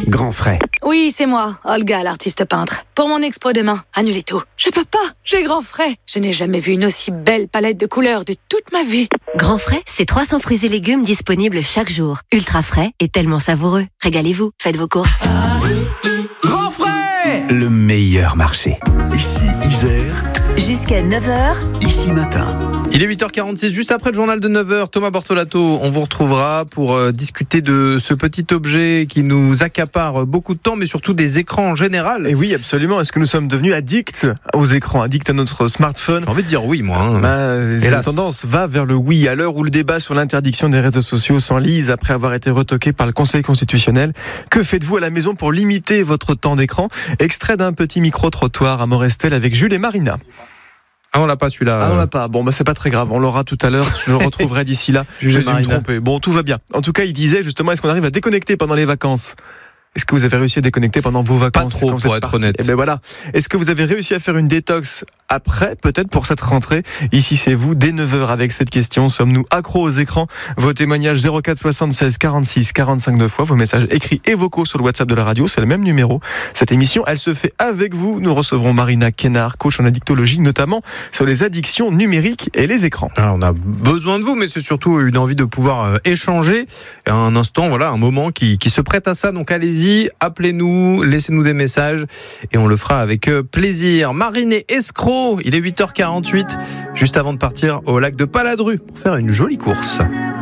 Grand Frais. Oui, c'est moi, Olga, l'artiste peintre. Pour mon expo demain, annulez tout. Je peux pas, j'ai Grand Frais. Je n'ai jamais vu une aussi belle palette de couleurs de toute ma vie. Grand Frais, c'est 300 fruits et légumes disponibles chaque jour. Ultra frais et tellement savoureux. Régalez-vous, faites vos courses. Grand Frais, le meilleur marché. Ici Isère, Jusqu'à 9h, ici matin. Il est 8h46, juste après le journal de 9h. Thomas Bortolato, on vous retrouvera pour discuter de ce petit objet qui nous accapare beaucoup de temps, mais surtout des écrans en général. Et oui, absolument. Est-ce que nous sommes devenus addicts aux écrans, addicts à notre smartphone? J'ai envie de dire oui, moi. La tendance va vers le oui. À l'heure où le débat sur l'interdiction des réseaux sociaux s'enlise après avoir été retoqué par le Conseil constitutionnel, que faites-vous à la maison pour limiter votre temps d'écran? Extrait d'un petit micro-trottoir à Morestel avec Jules et Marina. Ah, on l'a pas celui-là. Ah, on l'a pas. Bon, c'est pas très grave. On l'aura tout à l'heure. Je le retrouverai d'ici là. J'ai dû me tromper. Bon, tout va bien. En tout cas, il disait justement, est-ce qu'on arrive à déconnecter pendant les vacances? Est-ce que vous avez réussi à déconnecter pendant vos vacances? Pas trop, pour être honnête. Eh ben voilà. Est-ce que vous avez réussi à faire une détox après, peut-être pour cette rentrée? Ici, c'est vous, dès 9h avec cette question. Sommes-nous accros aux écrans? Vos témoignages 04 76 46 45 2 fois, vos messages écrits et vocaux sur le WhatsApp de la radio, c'est le même numéro. Cette émission, elle se fait avec vous. Nous recevrons Marina Kénard, coach en addictologie, notamment sur les addictions numériques et les écrans. Alors, on a besoin de vous, mais c'est surtout une envie de pouvoir échanger. Et un instant, voilà, un moment qui se prête à ça. Donc allez-y, appelez-nous, laissez-nous des messages et on le fera avec plaisir. Marine et Escroc, il est 8h48, juste avant de partir au lac de Paladru pour faire une jolie course.